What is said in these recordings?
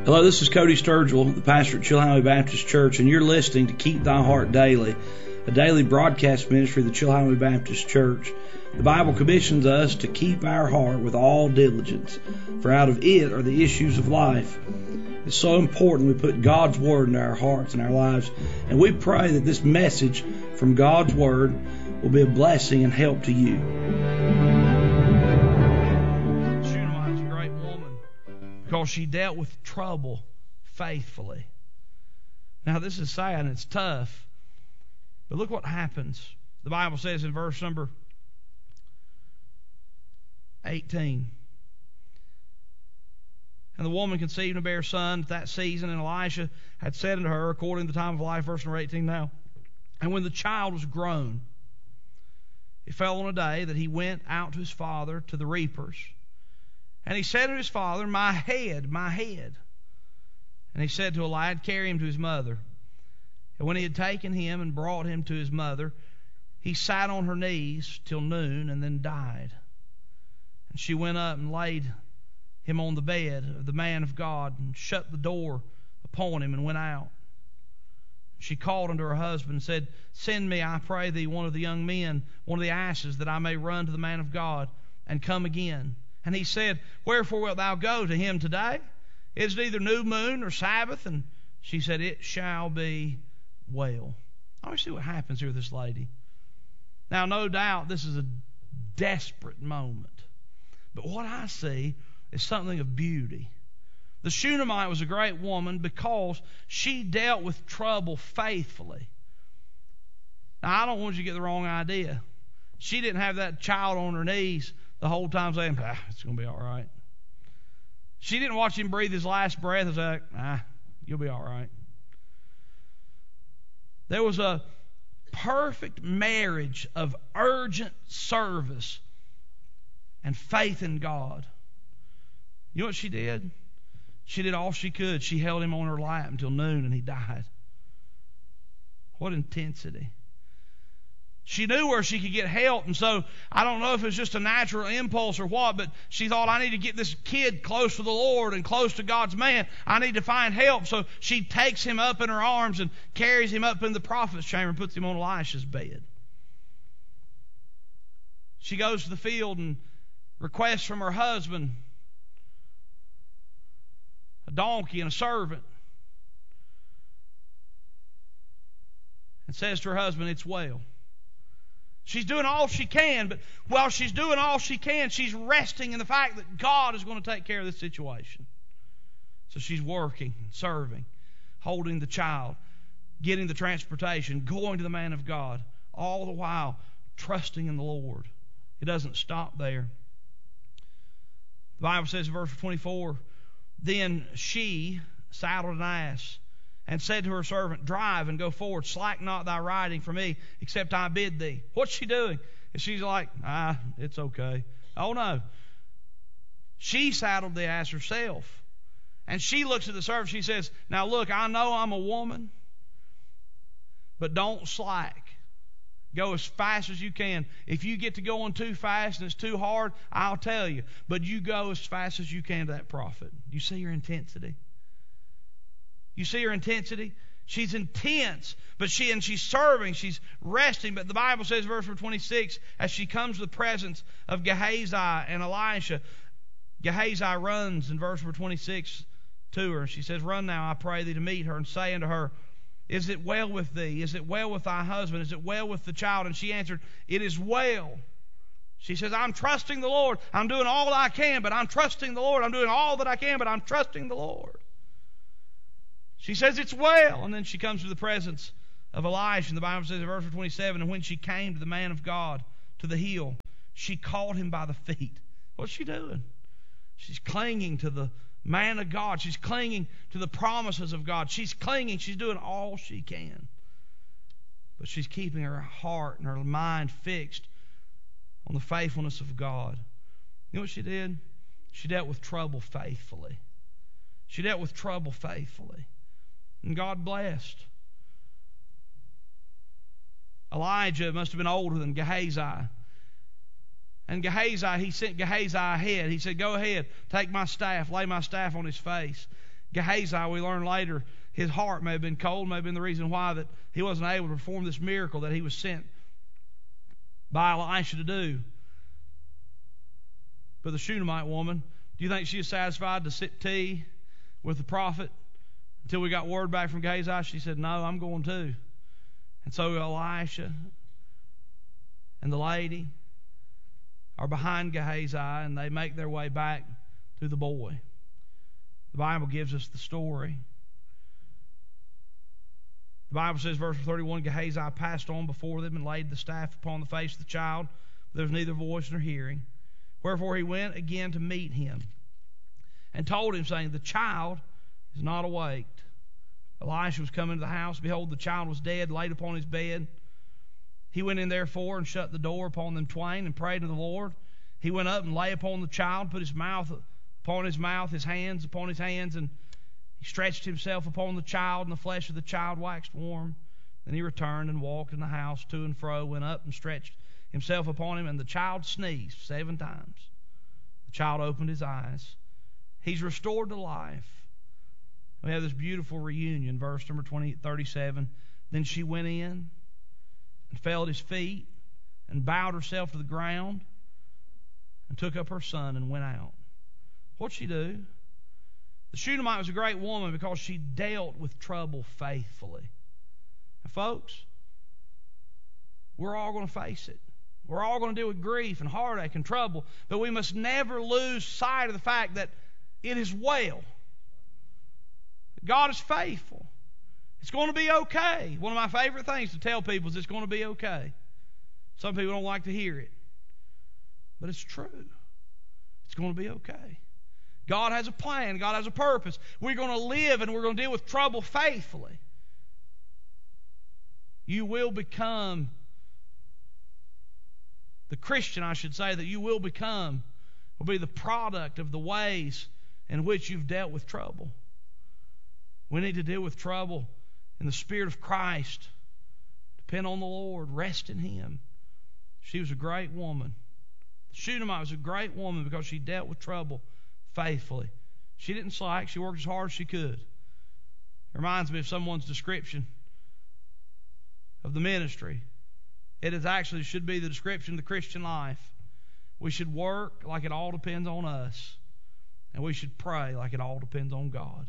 Hello, this is Cody Sturgill, the pastor at Chilhowee Baptist Church, and you're listening to Keep Thy Heart Daily, a daily broadcast ministry of the Chilhowee Baptist Church. The Bible commissions us to keep our heart with all diligence, for out of it are the issues of life. It's so important we put God's Word in our hearts and our lives, and we pray that this message from God's Word will be a blessing and help to you. Shunammite is a great woman because she dealt with trouble faithfully. Now this is sad and it's tough, but look what happens. The Bible says in verse number 18, and the woman conceived and bare a son at that season, and Elisha had said unto her, according to the time of life, verse number 18 now, and when the child was grown, it fell on a day that he went out to his father to the reapers. And he said to his father, my head, my head. And he said to a lad, carry him to his mother. And when he had taken him and brought him to his mother, he sat on her knees till noon, and then died. And she went up and laid him on the bed of the man of God, and shut the door upon him, and went out. She called unto her husband and said, send me, I pray thee, one of the young men, one of the asses, that I may run to the man of God, and come again. And he said, wherefore wilt thou go to him today? Is it either new moon or Sabbath? And she said, it shall be well. I want to see what happens here with this lady. Now, no doubt this is a desperate moment. But what I see is something of beauty. The Shunammite was a great woman because she dealt with trouble faithfully. Now, I don't want you to get the wrong idea. She didn't have that child on her knees the whole time saying, it's going to be all right. She didn't watch him breathe his last breath and say, you'll be all right. There was a perfect marriage of urgent service and faith in God. You know what she did? She did all she could. She held him on her lap until noon, and he died. What intensity. She knew where she could get help, and so I don't know if it was just a natural impulse or what, but she thought, I need to get this kid close to the Lord and close to God's man. I need to find help. So she takes him up in her arms and carries him up in the prophet's chamber and puts him on Elisha's bed. She goes to the field and requests from her husband a donkey and a servant, and says to her husband, it's well. She's doing all she can, but while she's doing all she can, she's resting in the fact that God is going to take care of this situation. So she's working, serving, holding the child, getting the transportation, going to the man of God, all the while trusting in the Lord. It doesn't stop there. The Bible says in verse 24, then she saddled an ass and said to her servant, drive and go forward, slack not thy riding for me, except I bid thee. What's she doing? And she's like, it's okay. Oh no. She saddled the ass herself. And she looks at the servant, she says, now look, I know I'm a woman, but don't slack. Go as fast as you can. If you get to going too fast and it's too hard, I'll tell you. But you go as fast as you can to that prophet. You see her intensity? You see her intensity? She's intense, but she's serving, she's resting. But the Bible says, verse 26, as she comes to the presence of Gehazi and Elisha, Gehazi runs in verse 26 to her. She says, run now, I pray thee, to meet her, and say unto her, is it well with thee? Is it well with thy husband? Is it well with the child? And she answered, it is well. She says, I'm trusting the Lord. I'm doing all I can, but I'm trusting the Lord. I'm doing all that I can, but I'm trusting the Lord. She says, it's well. And then she comes to the presence of Elisha. And the Bible says in verse 27, and when she came to the man of God, to the hill, she caught him by the feet. What's she doing? She's clinging to the man of God. She's clinging to the promises of God. She's clinging. She's doing all she can. But she's keeping her heart and her mind fixed on the faithfulness of God. You know what she did? She dealt with trouble faithfully. She dealt with trouble faithfully. And God blessed. Elijah must have been older than Gehazi. And Gehazi, he sent Gehazi ahead. He said, go ahead, take my staff, lay my staff on his face. Gehazi, we learn later, his heart may have been cold, may have been the reason why that he wasn't able to perform this miracle that he was sent by Elisha to do. But the Shunammite woman, do you think she was satisfied to sip tea with the prophet until we got word back from Gehazi? She said, no, I'm going too. And so Elisha and the lady are behind Gehazi, and they make their way back to the boy. The Bible gives us the story. The Bible says, verse 31, Gehazi passed on before them and laid the staff upon the face of the child. There was neither voice nor hearing. Wherefore he went again to meet him and told him, saying, the child is not awaked. Elisha was come into the house. Behold, the child was dead, laid upon his bed. He went in therefore and shut the door upon them twain and prayed to the Lord. He went up and lay upon the child, put his mouth upon his mouth, his hands upon his hands, and he stretched himself upon the child, and the flesh of the child waxed warm. Then he returned and walked in the house to and fro, went up and stretched himself upon him, and the child sneezed 7 times. The child opened his eyes. He's restored to life. We have this beautiful reunion, verse number 37. Then she went in and fell at his feet and bowed herself to the ground and took up her son and went out. What'd she do? The Shunammite was a great woman because she dealt with trouble faithfully. Now, folks, we're all going to face it. We're all going to deal with grief and heartache and trouble, but we must never lose sight of the fact that it is well. God is faithful. It's going to be okay. One of my favorite things to tell people is it's going to be okay. Some people don't like to hear it, but it's true. It's going to be okay. God has a plan. God has a purpose. We're going to live and we're going to deal with trouble faithfully. You will become the Christian, I should say, that you will become will be the product of the ways in which you've dealt with trouble. We need to deal with trouble in the Spirit of Christ. Depend on the Lord. Rest in Him. She was a great woman. The Shunammite was a great woman because she dealt with trouble faithfully. She didn't slack. She worked as hard as she could. It reminds me of someone's description of the ministry. It is actually should be the description of the Christian life. We should work like it all depends on us, and we should pray like it all depends on God.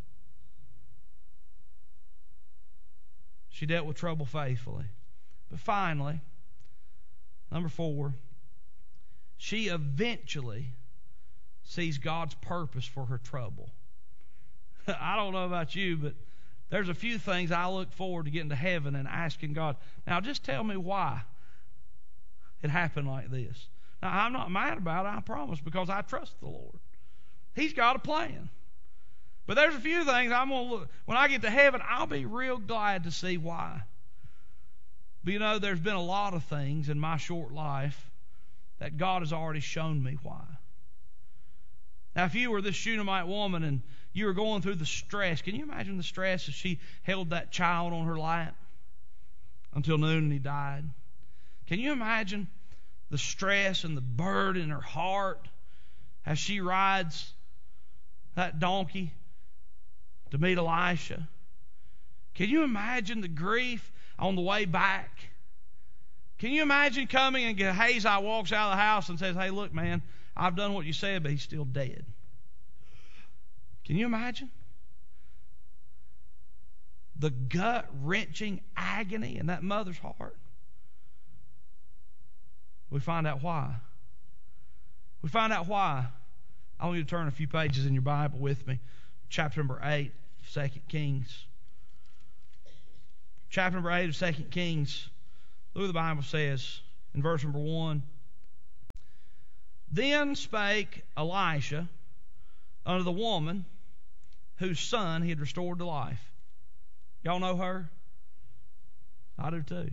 She dealt with trouble faithfully. But finally, number 4, she eventually sees God's purpose for her trouble. I don't know about you, but there's a few things I look forward to getting to heaven and asking God, now just tell me why it happened like this. Now, I'm not mad about it, I promise, because I trust the Lord. He's got a plan. But there's a few things I'm going to look. When I get to heaven, I'll be real glad to see why. But you know, there's been a lot of things in my short life that God has already shown me why. Now, if you were this Shunammite woman and you were going through the stress, can you imagine the stress as she held that child on her lap until noon and he died? Can you imagine the stress and the burden in her heart as she rides that donkey to meet Elisha? Can you imagine the grief on the way back? Can you imagine coming and Gehazi walks out of the house and says, hey, look, man, I've done what you said, but he's still dead. Can you imagine? The gut-wrenching agony in that mother's heart. We find out why. We find out why. I want you to turn a few pages in your Bible with me. Chapter number 8 of 2 Kings. Chapter number 8 of 2 Kings. Look what the Bible says in verse number 1. Then spake Elisha unto the woman whose son he had restored to life. Y'all know her? I do too.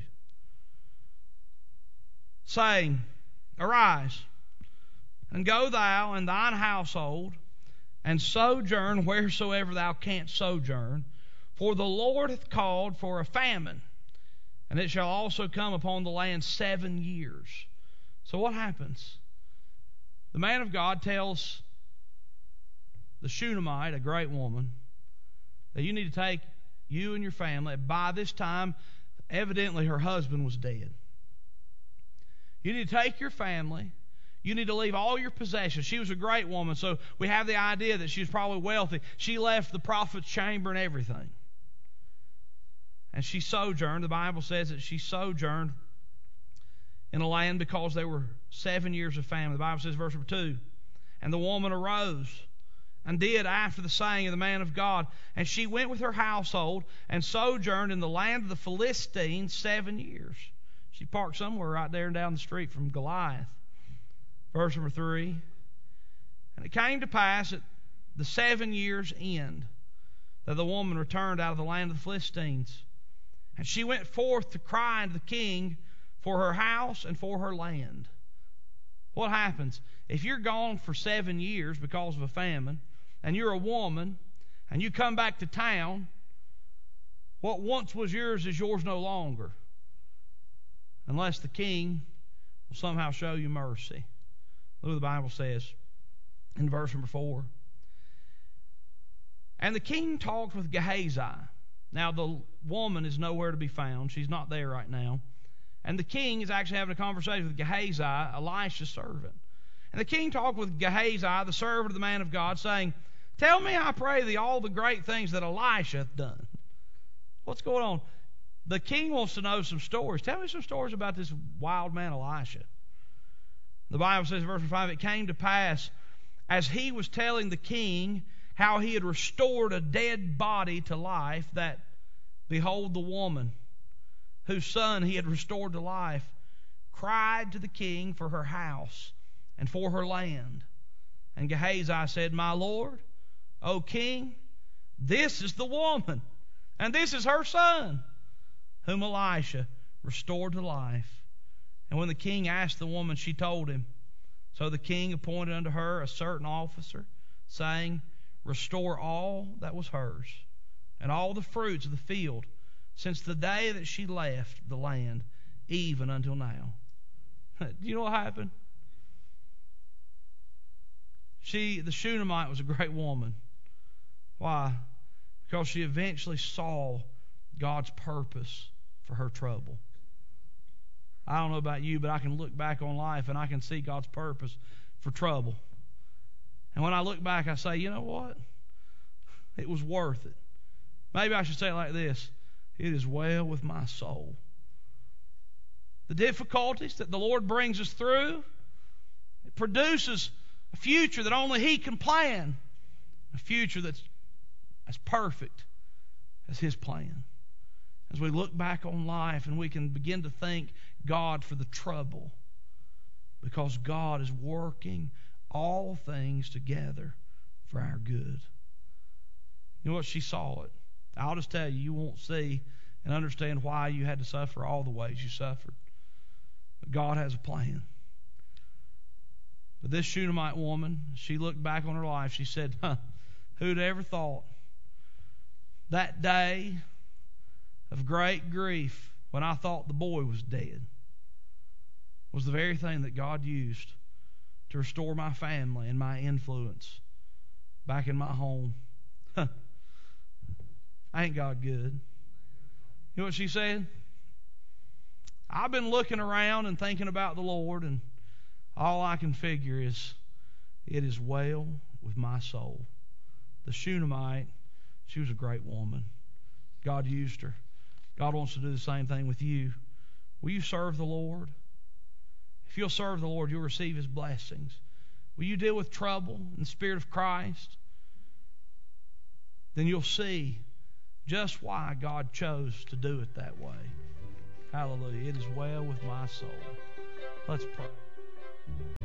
Saying, arise, and go thou and thine household, and sojourn wheresoever thou canst sojourn, for the Lord hath called for a famine, and it shall also come upon the land 7 years. So what happens? The man of God tells the Shunammite, a great woman, that you need to take you and your family. By this time, evidently her husband was dead. You need to take your family. You need to leave all your possessions. She was a great woman, so we have the idea that she was probably wealthy. She left the prophet's chamber and everything. And she sojourned. The Bible says that she sojourned in a land because there were 7 years of famine. The Bible says, verse number 2, and the woman arose and did after the saying of the man of God. And she went with her household and sojourned in the land of the Philistines 7 years. She parked somewhere right there down the street from Goliath. Verse number 3, and it came to pass at the 7 years' end that the woman returned out of the land of the Philistines. And she went forth to cry unto the king for her house and for her land. What happens? If you're gone for 7 years because of a famine, and you're a woman, and you come back to town, what once was yours is yours no longer, unless the king will somehow show you mercy. Look what the Bible says in verse number 4. And the king talked with Gehazi. Now the woman is nowhere to be found. She's not there right now. And the king is actually having a conversation with Gehazi, Elisha's servant. And the king talked with Gehazi, the servant of the man of God, saying, tell me, I pray thee, all the great things that Elisha hath done. What's going on? The king wants to know some stories. Tell me some stories about this wild man Elisha. The Bible says in verse 5, it came to pass, as he was telling the king how he had restored a dead body to life, that, behold, the woman, whose son he had restored to life, cried to the king for her house and for her land. And Gehazi said, my lord, O king, this is the woman, and this is her son, whom Elisha restored to life. And when the king asked the woman, she told him. So the king appointed unto her a certain officer, saying, restore all that was hers, and all the fruits of the field, since the day that she left the land, even until now. Do you know what happened? The Shunammite was a great woman. Why? Because she eventually saw God's purpose for her trouble. I don't know about you, but I can look back on life and I can see God's purpose for trouble. And when I look back, I say, you know what? It was worth it. Maybe I should say it like this. It is well with my soul. The difficulties that the Lord brings us through, it produces a future that only He can plan. A future that's as perfect as His plan. As we look back on life and we can begin to thank God for the trouble, because God is working all things together for our good. You know what? She saw it. I'll just tell you, you won't see and understand why you had to suffer all the ways you suffered. But God has a plan. But this Shunammite woman, she looked back on her life. She said, who'd ever thought that day of great grief when I thought the boy was dead was the very thing that God used to restore my family and my influence back in my home. Ain't God good? You know what she said? I've been looking around and thinking about the Lord, and all I can figure is it is well with my soul. The Shunammite, she was a great woman. God used her. God wants to do the same thing with you. Will you serve the Lord? If you'll serve the Lord, you'll receive His blessings. Will you deal with trouble in the Spirit of Christ? Then you'll see just why God chose to do it that way. Hallelujah. It is well with my soul. Let's pray.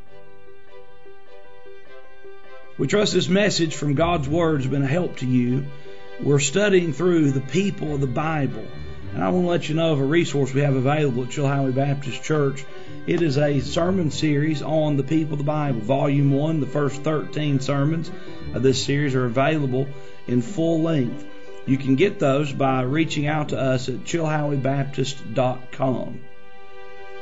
We trust this message from God's Word has been a help to you. We're studying through the people of the Bible. And I want to let you know of a resource we have available at Chilhowee Baptist Church. It is a sermon series on the people of the Bible. Volume 1, the first 13 sermons of this series are available in full length. You can get those by reaching out to us at chilhoweebaptist.com.